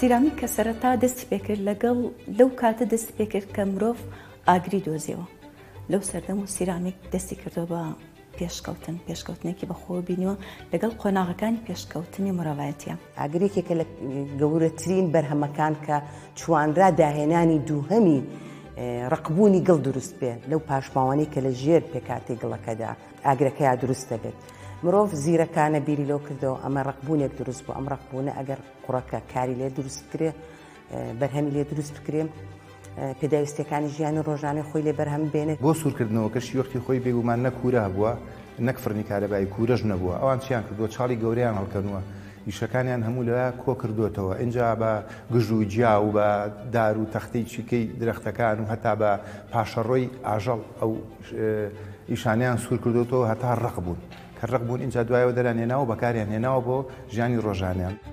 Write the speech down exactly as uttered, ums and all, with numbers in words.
سیرامیک کە سەرەتا دەستی پێکرد لەگەڵ لەو کاتە دەستی پێکرد کە مرۆڤ ئاگری دۆزیەوە لەو سەردەم و سیرامیک دەستی کردەوە بە پێشکەوتن پێشکەوتنێکی بەخۆ بینیوە لەگەڵ قۆناغەکانی پێشکەوتنی مرۆڤایەتیە. ئاگرێکێکە لە گەورەترین بەرهەمەکان کە چوانرا داهێنانی دووهەمی ڕقبوونی گڵ دروست بێت لەو پاشماوانەی کە لە ژێر پێکاتی گڵەکەدا ئاگرەکەیان دروست دەبێت. مرۆڤ زیرەکانە بیری لەو کردەوە ئەمە ڕقبوونێک دروست بوو. ئەم ڕقبوونە ئەگەر قوڕەکە کاری لێ دروست بکرێ بەرهەمی لێ دروست بکرێم پێداویستەکانی ژیانی ڕۆژانەی خۆی لێ بەرهەم بێنێت. بۆ سوورکردنەوەکە شیوەختی خۆی بێگومان نەک کوورە بووە نەک فڕنی کارەبایی کوورەش نەبووە. ئەوان چیان کردووە چاڵی گەورەیان هەڵکەنووە ئیشەکانیان هەموو لەوە کۆ کردوێتەوە. اینجا بە گژ و جیا و بە دار و تەختەی چیکەی درەختەکان و هەتا بە پاشەڕۆی ئاژەڵ ئەو ئیشانیان سوور کردوێتەوە هەتا ڕق بوون کە ڕق بوون اینجا دوایەوە دەران هێناوە بەکاریان هێناوە بۆ ژیانی ڕۆژانیان.